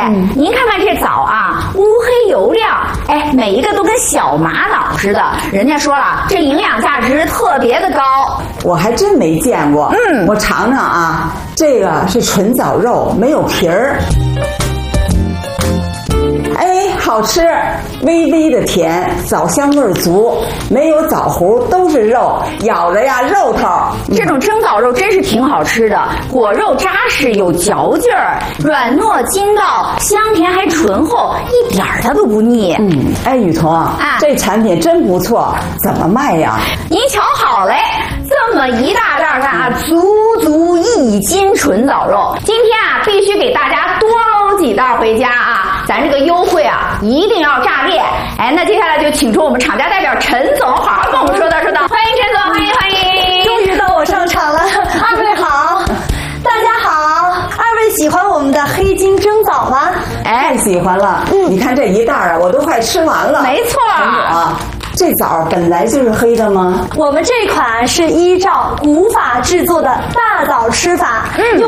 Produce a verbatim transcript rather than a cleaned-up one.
嗯、您看看这枣啊，乌黑油亮，哎，每一个都跟小玛瑙似的。人家说了，这营养价值特别的高。 我还真没见过。嗯，我尝尝啊，这个是纯枣肉，没有皮儿。哎，好吃，微微的甜，枣香味儿足，没有枣核，都是肉，咬着呀肉头。 这种蒸枣肉真是挺好吃的，果肉扎实有嚼劲儿，软糯筋道，香甜还醇厚，一点儿它都不腻。 嗯，哎，雨桐啊，这产品真不错，怎么卖呀？ 您瞧好嘞，这么一大袋啊，足足一斤纯枣肉，今天啊必须给大家多搂几袋回家啊！咱这个优惠啊，一定要炸裂！哎，那接下来就请出我们厂家代表陈总，好好跟我们说道说道。欢迎陈总，欢迎欢迎！ 终于到我上场了，二位好，大家好，二位喜欢我们的黑金蒸枣吗？ 哎，喜欢了。嗯，你看这一袋啊，我都快吃完了。 没错啊。这枣本来就是黑的吗？ 我们这款是依照古法制作的大枣吃法，嗯。